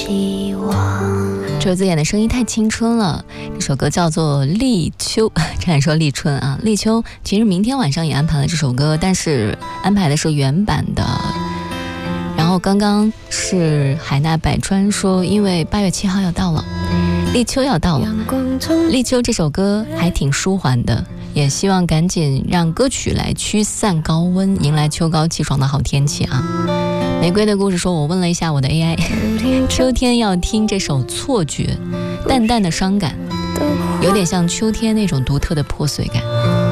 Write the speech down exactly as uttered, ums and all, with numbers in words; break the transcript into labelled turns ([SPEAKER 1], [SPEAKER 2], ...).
[SPEAKER 1] 希望。
[SPEAKER 2] 周子演的声音太青春了，这首歌叫做立秋，差点说立春啊，立秋。其实明天晚上也安排了这首歌，但是安排的是原版的。然后刚刚是海纳百川说，因为八月七号要到了，立秋要到了，立秋这首歌还挺舒缓的，也希望赶紧让歌曲来驱散高温，迎来秋高气爽的好天气啊。玫瑰的故事说，我问了一下我的 A I， 秋天要听这首错觉，淡淡的伤感，有点像秋天那种独特的破碎感。